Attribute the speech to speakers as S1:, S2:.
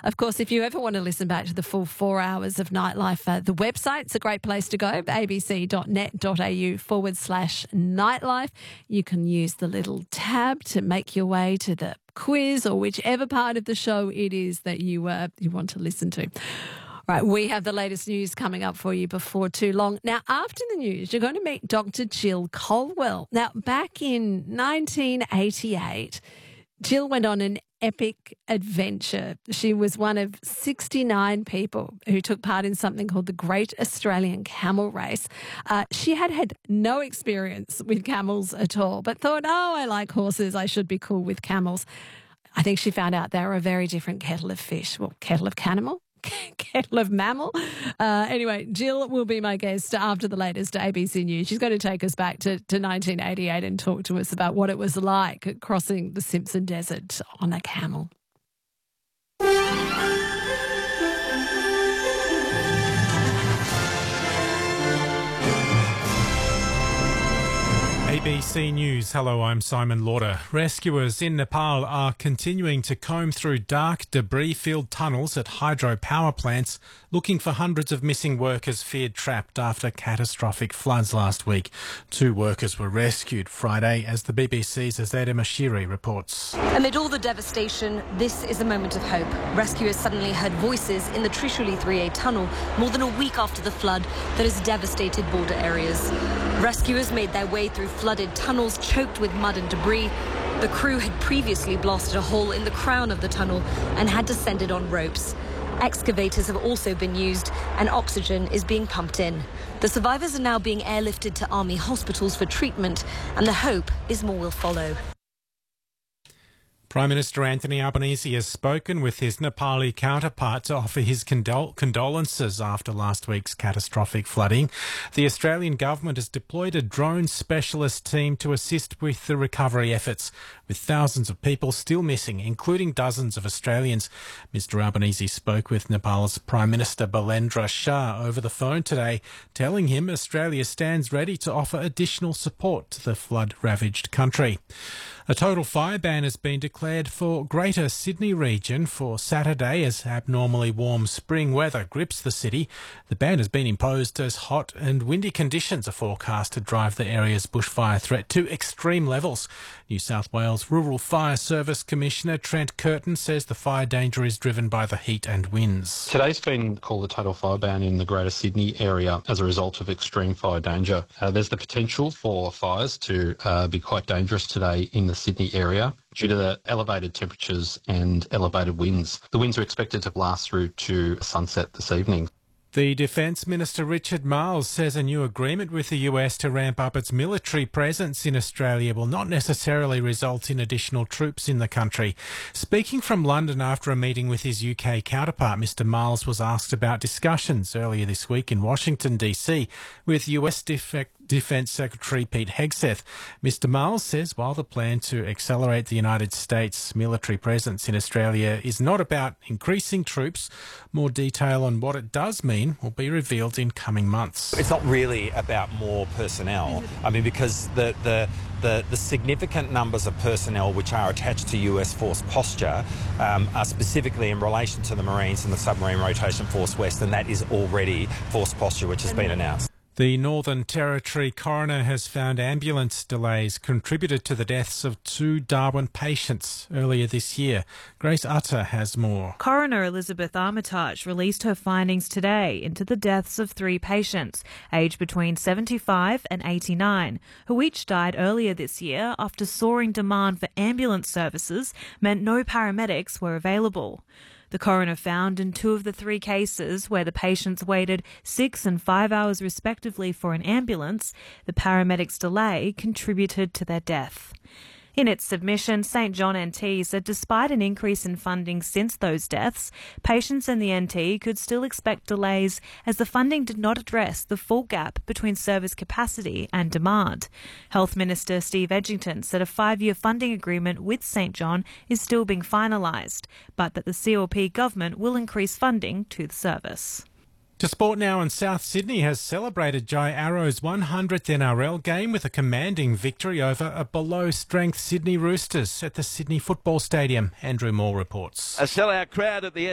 S1: Of course, if you ever want to listen back to the full 4 hours of Nightlife, the website's a great place to go, abc.net.au/nightlife. You can use the little tab to make your way to the quiz or whichever part of the show it is that you want to listen to. Right, we have the latest news coming up for you before too long. Now, after the news, you're going to meet Dr. Jill Colwell. Now, back in 1988, Jill went on an epic adventure. She was one of 69 people who took part in something called the Great Australian Camel Race. She had no experience with camels at all, but thought, I like horses, I should be cool with camels. I think she found out they were a very different kettle of fish. Well, kettle of cannibal? Kettle of mammal. Anyway, Jill will be my guest after the latest ABC News. She's going to take us back to 1988 and talk to us about what it was like crossing the Simpson Desert on a camel.
S2: ABC News. Hello, I'm Simon Lauder. Rescuers in Nepal are continuing to comb through dark, debris-filled tunnels at hydropower plants, looking for hundreds of missing workers feared trapped after catastrophic floods last week. 2 workers were rescued Friday, as the BBC's Azadeh Mashiri reports.
S3: Amid all the devastation, this is a moment of hope. Rescuers suddenly heard voices in the Trishuli 3A tunnel more than a week after the flood that has devastated border areas. Rescuers made their way through flooded tunnels choked with mud and debris. The crew had previously blasted a hole in the crown of the tunnel and had to send it on ropes. Excavators have also been used and oxygen is being pumped in. The survivors are now being airlifted to army hospitals for treatment, and the hope is more will follow.
S2: Prime Minister Anthony Albanese has spoken with his Nepali counterpart to offer his condolences after last week's catastrophic flooding. The Australian government has deployed a drone specialist team to assist with the recovery efforts, with thousands of people still missing, including dozens of Australians. Mr Albanese spoke with Nepal's Prime Minister Balendra Shah over the phone today, telling him Australia stands ready to offer additional support to the flood-ravaged country. A total fire ban has been declared for Greater Sydney region for Saturday as abnormally warm spring weather grips the city. The ban has been imposed as hot and windy conditions are forecast to drive the area's bushfire threat to extreme levels. New South Wales Rural Fire Service Commissioner Trent Curtin says the fire danger is driven by the heat and winds.
S4: Today's been called a total fire ban in the Greater Sydney area as a result of extreme fire danger. There's the potential for fires to be quite dangerous today in the Sydney area due to the elevated temperatures and elevated winds. The winds are expected to last through to sunset this evening.
S2: The Defence Minister Richard Marles says a new agreement with the US to ramp up its military presence in Australia will not necessarily result in additional troops in the country. Speaking from London after a meeting with his UK counterpart, Mr Marles was asked about discussions earlier this week in Washington, D.C. with US Defence Secretary Pete Hegseth. Mr Marles says while the plan to accelerate the United States military presence in Australia is not about increasing troops, more detail on what it does mean will be revealed in coming months.
S5: It's not really about more personnel. I mean, because the significant numbers of personnel which are attached to US Force Posture are specifically in relation to the Marines and the Submarine Rotation Force West, and that is already Force Posture which has been announced.
S2: The Northern Territory coroner has found ambulance delays contributed to the deaths of 2 Darwin patients earlier this year. Grace Utter has more.
S6: Coroner Elizabeth Armitage released her findings today into the deaths of 3 patients, aged between 75 and 89, who each died earlier this year after soaring demand for ambulance services meant no paramedics were available. The coroner found in 2 of the 3 cases where the patients waited 6 and 5 hours respectively for an ambulance, the paramedics' delay contributed to their death. In its submission, St John NT said despite an increase in funding since those deaths, patients in the NT could still expect delays as the funding did not address the full gap between service capacity and demand. Health Minister Steve Edgington said a 5-year funding agreement with St John is still being finalised, but that the CLP government will increase funding to the service.
S2: To sport now, and South Sydney has celebrated Jai Arrow's 100th NRL game with a commanding victory over a below-strength Sydney Roosters at the Sydney Football Stadium. Andrew Moore reports.
S7: A sellout crowd at the